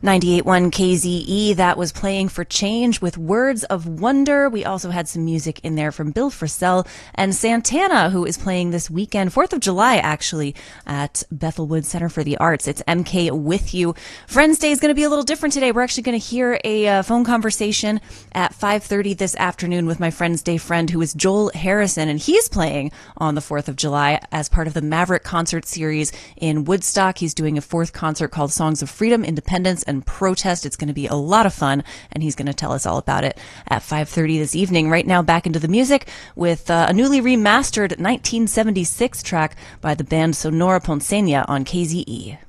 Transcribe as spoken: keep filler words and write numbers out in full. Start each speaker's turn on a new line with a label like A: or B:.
A: ninety-eight point one K Z E, that was Playing for Change with Words of Wonder. We also had some music in there from Bill Frisell and Santana, who is playing this weekend, fourth of July, actually, at Bethelwood Center for the Arts. It's M K with you. Friends Day is going to be a little different today. We're actually going to hear a uh, phone conversation at five thirty this afternoon with my Friends Day friend, who is Joel Harrison, and he's playing on the fourth of July as part of the Maverick concert series in Woodstock. He's doing a fourth concert called Songs of Freedom, Independence, and Protest. It's going to be a lot of fun, and he's going to tell us all about it at five thirty this evening. Right now, back into the music with uh, a newly remastered nineteen seventy-six track by the band Sonora Ponceña on K Z E.